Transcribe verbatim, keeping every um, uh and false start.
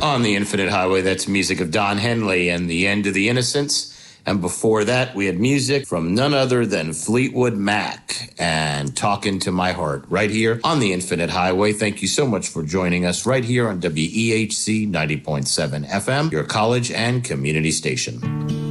On the Infinite Highway, that's music of Don Henley and The End of the Innocents. And before that, we had music from none other than Fleetwood Mac and Talking to My Heart right here on the Infinite Highway. Thank you so much for joining us right here on W E H C ninety point seven F M, your college and community station.